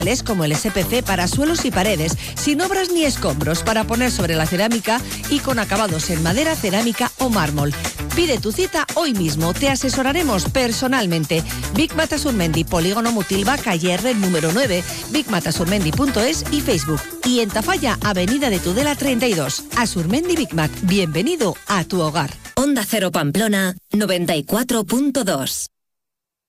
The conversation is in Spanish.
como el SPC para suelos y paredes, sin obras ni escombros, para poner sobre la cerámica y con acabados en madera, cerámica o mármol. Pide tu cita hoy mismo, te asesoraremos personalmente. Big Mat Asurmendi, Polígono Mutilva, calle R número 9, bigmatasurmendi.es y Facebook. Y en Tafalla, Avenida de Tudela 32. Asurmendi Big Mat, bienvenido a tu hogar. Onda Cero Pamplona 94.2.